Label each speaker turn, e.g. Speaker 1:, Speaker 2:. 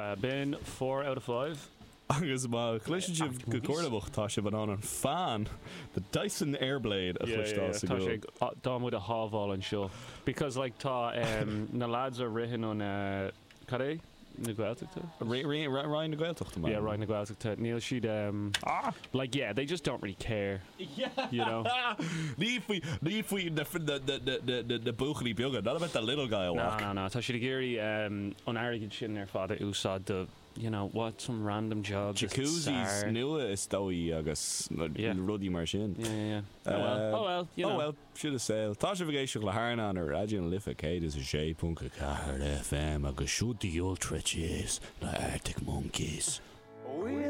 Speaker 1: Bin 4 out of 5.
Speaker 2: Agus má chluisin sibh go cuairlaach tá sibh an fan the Dyson Airblade a chluistá sa
Speaker 1: tá
Speaker 2: go.
Speaker 1: sé dámúid a hábháil an seo. Because like tá na lads are rihin on cadé? Na Gaeltachta?
Speaker 2: Ryan na Gaeltachta, man.
Speaker 1: Yeah, Ryan na Gaeltachta. Neil she'd like yeah, they just don't really care.
Speaker 2: Yeah.
Speaker 1: You know.
Speaker 2: Ní fui the buchalí beaga, not about the little guy a walk.
Speaker 1: No. Tá siad géirí an airgid sin ar fada úsáid the what some random job.
Speaker 2: Jacuzzis nua is dói agus rudí mar sin.
Speaker 1: Yeah. Oh well,
Speaker 2: should have said. Tá sé bhgéisteach le hána an radio lifa céad is a sé.4 FM agus siúd the ultra cheese le Arctic Monkeys.